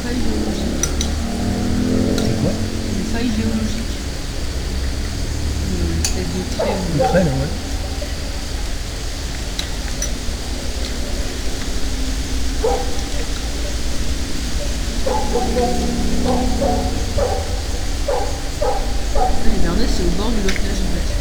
faille géologique. C'est quoi? Une faille géologique. Une espèce de trait. Le trait là, ouais. Les Vernets, c'est au bord du Loch Ness en fait.